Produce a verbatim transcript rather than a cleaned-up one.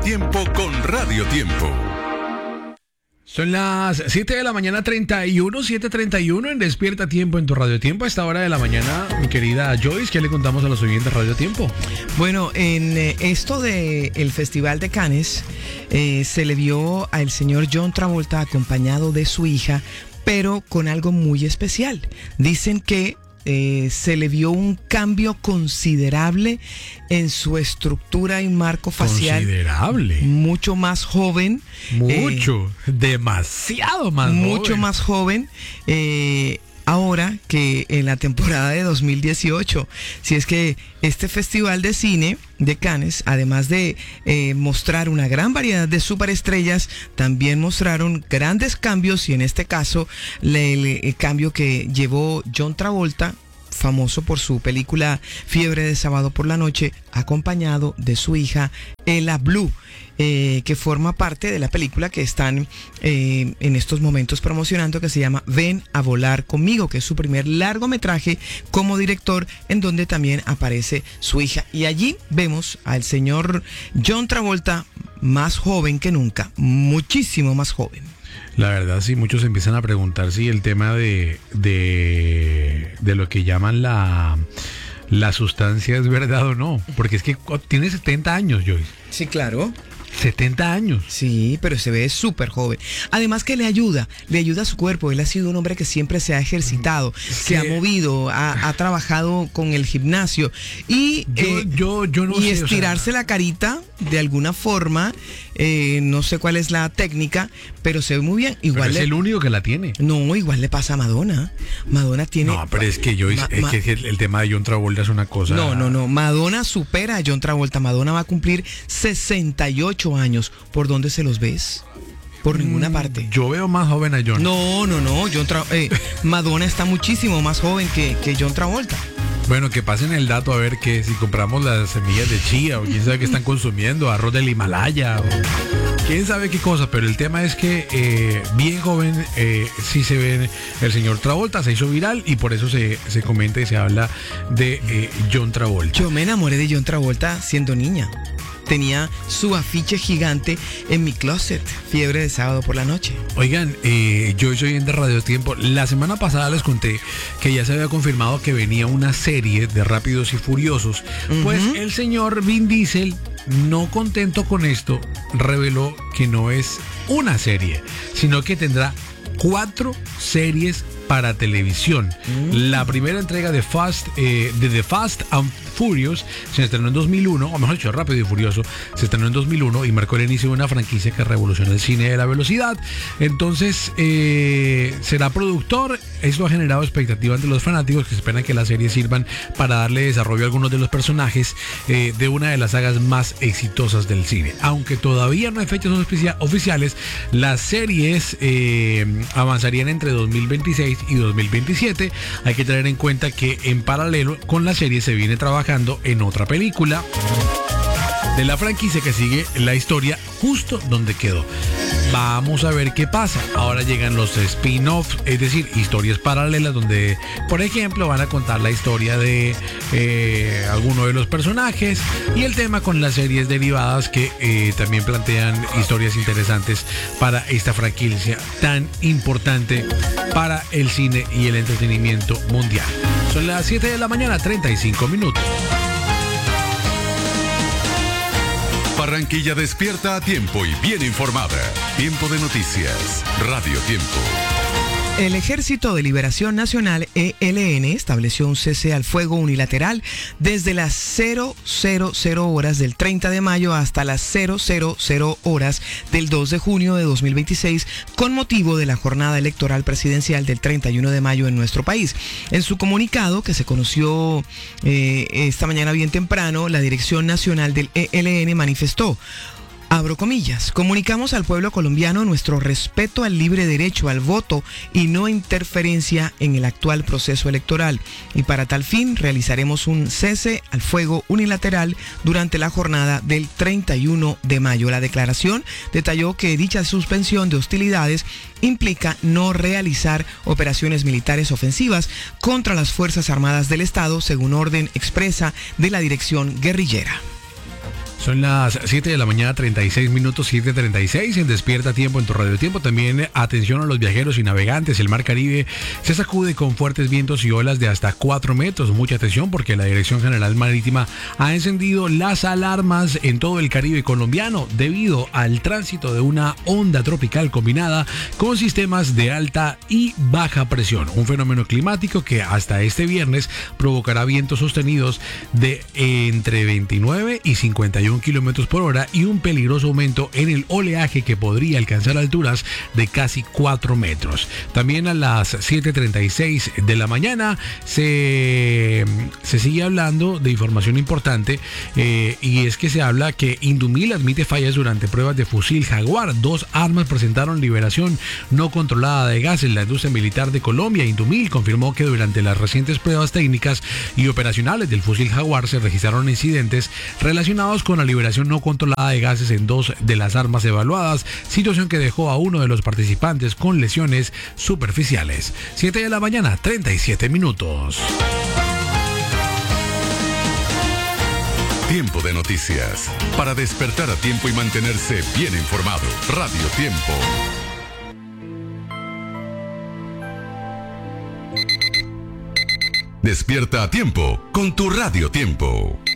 Tiempo con Radio Tiempo. Son las siete de la mañana treinta y uno, siete treinta y uno en Despierta Tiempo en tu Radio Tiempo. A esta hora de la mañana, mi querida Joyce, ¿qué le contamos a los oyentes de Radio Tiempo? Bueno, en eh, esto del Festival de Cannes, eh, se le vio al señor John Travolta acompañado de su hija, pero con algo muy especial. Dicen que Eh, se le vio un cambio considerable en su estructura y marco facial. Considerable. Mucho más joven. Mucho, eh, demasiado más mucho joven. más joven. Eh, ahora que en la temporada de dos mil dieciocho. Si es que este festival de cine de Cannes, además de eh, mostrar una gran variedad de superestrellas, también mostraron grandes cambios, y en este caso le, le, el cambio que llevó John Travolta, famoso por su película Fiebre de Sábado por la Noche, acompañado de su hija Ella Blue, eh, que forma parte de la película que están eh, en estos momentos promocionando, que se llama Ven a volar conmigo, que es su primer largometraje como director, en donde también aparece su hija. Y allí vemos al señor John Travolta más joven que nunca, muchísimo más joven. La verdad, sí, muchos empiezan a preguntar si el tema de, de, de lo que llaman la, la sustancia es verdad o no. Porque es que tiene setenta años, Joyce. Sí, claro. setenta años. Sí, pero se ve súper joven. Además que le ayuda, le ayuda a su cuerpo. Él ha sido un hombre que siempre se ha ejercitado, es se que... ha movido, ha, ha trabajado con el gimnasio y, yo, eh, yo, yo no y sé, estirarse o sea... la carita de alguna forma. Eh, no sé cuál es la técnica, pero se ve muy bien. Igual pero es le... el único que la tiene. No, igual le pasa a Madonna. Madonna tiene... No, pero es que yo Ma- es ma- que el, el tema de John Travolta es una cosa. No, no, no. Madonna supera a John Travolta. Madonna va a cumplir sesenta y ocho años. ¿Por dónde se los ves? Por ninguna parte. Yo veo más joven a John. No, no, no. John Tra- eh, Madonna está muchísimo más joven que, que John Travolta. Bueno, que pasen el dato a ver que si compramos las semillas de chía o quién sabe qué están consumiendo, arroz del Himalaya o quién sabe qué cosa, pero el tema es que eh, bien joven eh, sí se ve el señor Travolta, se hizo viral y por eso se, se comenta y se habla de eh, John Travolta. Yo me enamoré de John Travolta siendo niña. Tenía su afiche gigante en mi closet, Fiebre de Sábado por la Noche. Oigan, eh, yo soy en de Radio Tiempo. La semana pasada les conté que ya se había confirmado que venía una serie de Rápidos y Furiosos. Uh-huh. Pues el señor Vin Diesel, no contento con esto, reveló que no es una serie, sino que tendrá cuatro series para televisión. Mm. La primera entrega de Fast eh, de The Fast and Furious se estrenó en dos mil uno, o mejor dicho, Rápido y Furioso se estrenó en dos mil uno y marcó el inicio de una franquicia que revolucionó el cine de la velocidad. Entonces eh, será productor. Esto ha generado expectativa entre los fanáticos que esperan que las series sirvan para darle desarrollo a algunos de los personajes eh, de una de las sagas más exitosas del cine. Aunque todavía no hay fechas oficiales, las series eh, avanzarían entre dos mil veintiséis y dos mil veintisiete. Hay que tener en cuenta que en paralelo con la serie se viene trabajando en otra película de la franquicia que sigue la historia justo donde quedó. Vamos a ver qué pasa. Ahora llegan los spin-offs, es decir, historias paralelas donde, por ejemplo, van a contar la historia de eh, alguno de los personajes, y el tema con las series derivadas que eh, también plantean historias interesantes para esta franquicia tan importante para el cine y el entretenimiento mundial. Son las siete de la mañana, treinta y cinco minutos. Barranquilla despierta a tiempo y bien informada. Tiempo de noticias. Radio Tiempo. El Ejército de Liberación Nacional, E L N, estableció un cese al fuego unilateral desde las cero cero cero horas del treinta de mayo hasta las cero cero cero horas del dos de junio de dos mil veintiséis, con motivo de la jornada electoral presidencial del treinta y uno de mayo en nuestro país. En su comunicado, que se conoció eh, esta mañana bien temprano, la Dirección Nacional del E L N manifestó: abro comillas, comunicamos al pueblo colombiano nuestro respeto al libre derecho al voto y no interferencia en el actual proceso electoral, y para tal fin realizaremos un cese al fuego unilateral durante la jornada del treinta y uno de mayo. La declaración detalló que dicha suspensión de hostilidades implica no realizar operaciones militares ofensivas contra las Fuerzas Armadas del Estado, según orden expresa de la dirección guerrillera. Son las siete de la mañana, treinta y seis minutos, siete treinta y seis, en Despierta Tiempo en tu Radio Tiempo. También atención a los viajeros y navegantes. El mar Caribe se sacude con fuertes vientos y olas de hasta cuatro metros. Mucha atención porque la Dirección General Marítima ha encendido las alarmas en todo el Caribe colombiano debido al tránsito de una onda tropical combinada con sistemas de alta y baja presión. Un fenómeno climático que hasta este viernes provocará vientos sostenidos de entre veintinueve y cincuenta y uno kilómetros por hora y un peligroso aumento en el oleaje que podría alcanzar alturas de casi cuatro metros. También a las siete treinta y seis de la mañana se, se sigue hablando de información importante eh, y es que se habla que Indumil admite fallas durante pruebas de fusil Jaguar. Dos armas presentaron liberación no controlada de gases. La industria militar de Colombia, Indumil, confirmó que durante las recientes pruebas técnicas y operacionales del fusil Jaguar se registraron incidentes relacionados con la liberación no controlada de gases en dos de las armas evaluadas, situación que dejó a uno de los participantes con lesiones superficiales. siete de la mañana, treinta y siete minutos. Tiempo de noticias. Para despertar a tiempo y mantenerse bien informado. Radio Tiempo. Despierta a tiempo con tu Radio Tiempo.